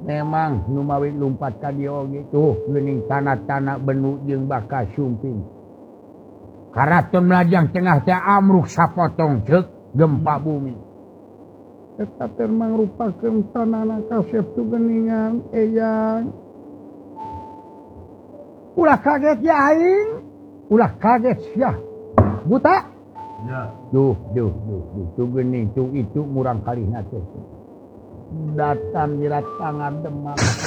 memang numawi lumpat ka dieu gitu geuning tanah-tanah benu jeung baka sumping karaton melajang tengah teh amruk sapotong ceuk gempa bumi eta teh mangrupakeun tanahna kasep tu geuningan eyang ulah kaget ya aing ulah kaget sia buta ya duh tu geuning tu itu murang kalihna teh datang jirat tangan demam